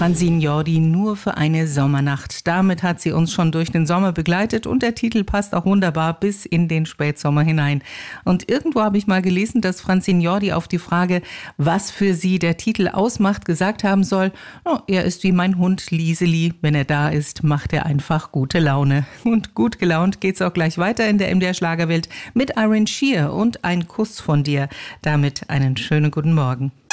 Francine Jordi, nur für eine Sommernacht. Damit hat sie uns schon durch den Sommer begleitet und der Titel passt auch wunderbar bis in den Spätsommer hinein. Und irgendwo habe ich mal gelesen, dass Francine Jordi auf die Frage, was für sie der Titel ausmacht, gesagt haben soll, oh, er ist wie mein Hund Lieseli, wenn er da ist, macht er einfach gute Laune. Und gut gelaunt geht's auch gleich weiter in der MDR Schlagerwelt mit Iron Shear und Ein Kuss von dir. Damit einen schönen guten Morgen.